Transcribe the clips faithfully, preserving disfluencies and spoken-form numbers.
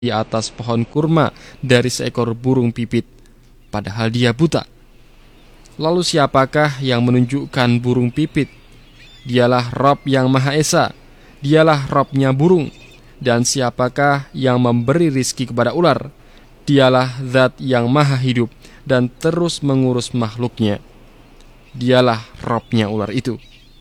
di atas pohon kurma dari seekor burung pipit, padahal dia buta. Lalu siapakah yang menunjukkan burung pipit? Dialah Rabb yang Maha Esa, dialah Rabbnya burung. Dan siapakah yang memberi rizki kepada ular? Dialah Zat yang Maha Hidup dan terus mengurus makhluknya. Dialah Rabbnya ular itu.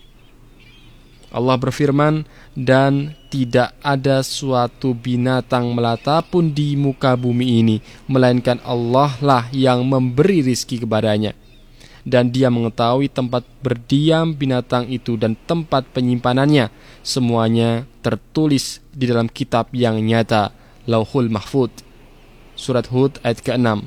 Allah berfirman, dan tidak ada suatu binatang melata pun di muka bumi ini, melainkan Allah lah yang memberi rizki kepadanya. Dan dia mengetahui tempat berdiam binatang itu dan tempat penyimpanannya. Semuanya tertulis di dalam kitab yang nyata, Lauhul Mahfud. Surat Hud ayat keenam.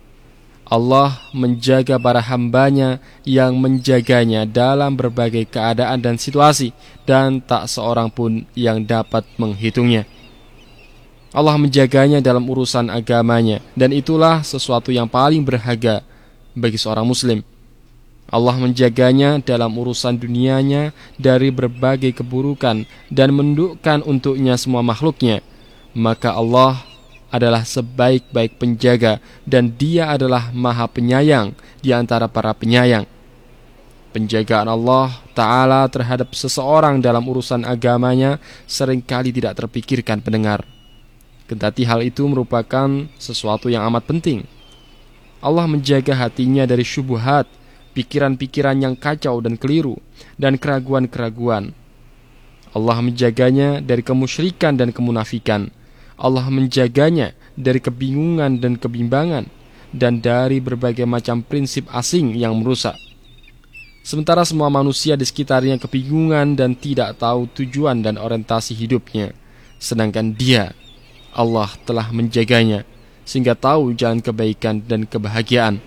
Allah menjaga para hambanya yang menjaganya dalam berbagai keadaan dan situasi, dan tak seorang pun yang dapat menghitungnya. Allah menjaganya dalam urusan agamanya, dan itulah sesuatu yang paling berharga bagi seorang muslim. Allah menjaganya dalam urusan dunianya dari berbagai keburukan dan menundukkan untuknya semua makhluknya. Maka Allah adalah sebaik-baik penjaga, dan dia adalah maha penyayang di antara para penyayang. Penjagaan Allah Ta'ala terhadap seseorang dalam urusan agamanya seringkali tidak terpikirkan pendengar. Kendati hal itu merupakan sesuatu yang amat penting. Allah menjaga hatinya dari syubhat, pikiran-pikiran yang kacau dan keliru, dan keraguan-keraguan. Allah menjaganya dari kemusyrikan dan kemunafikan. Allah menjaganya dari kebingungan dan kebimbangan, dan dari berbagai macam prinsip asing yang merusak. Sementara semua manusia di sekitarnya kebingungan dan tidak tahu tujuan dan orientasi hidupnya, sedangkan dia, Allah, telah menjaganya sehingga tahu jalan kebaikan dan kebahagiaan.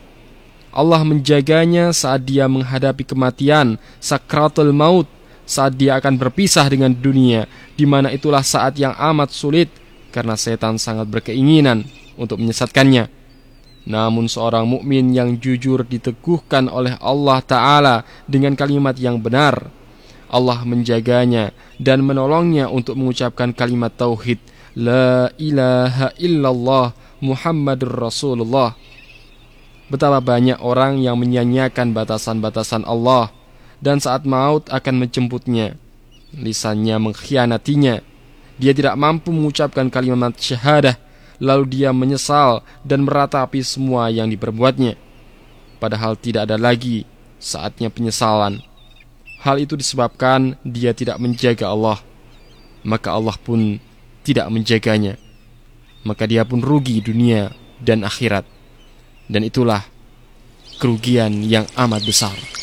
Allah menjaganya saat dia menghadapi kematian, sakratul maut, saat dia akan berpisah dengan dunia, di mana itulah saat yang amat sulit, karena setan sangat berkeinginan untuk menyesatkannya. Namun seorang mukmin yang jujur diteguhkan oleh Allah Ta'ala dengan kalimat yang benar. Allah menjaganya dan menolongnya untuk mengucapkan kalimat tauhid, La ilaha illallah Muhammadur Rasulullah. Betapa banyak orang yang menyanyiakan batasan-batasan Allah, dan saat maut akan menjemputnya, lisannya mengkhianatinya. Dia tidak mampu mengucapkan kalimat syahadah, lalu dia menyesal dan meratapi semua yang diperbuatnya. Padahal tidak ada lagi saatnya penyesalan. Hal itu disebabkan dia tidak menjaga Allah, maka Allah pun tidak menjaganya. Maka dia pun rugi dunia dan akhirat. Dan itulah kerugian yang amat besar.